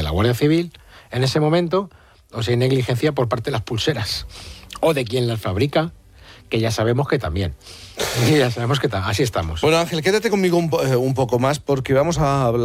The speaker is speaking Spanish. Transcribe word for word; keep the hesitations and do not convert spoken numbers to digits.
la Guardia Civil en ese momento, o si hay negligencia por parte de las pulseras o de quien las fabrica, que ya sabemos que también. Y ya sabemos que ta- así estamos. Bueno, Ángel, quédate conmigo un, po- eh, un poco más porque vamos a hablar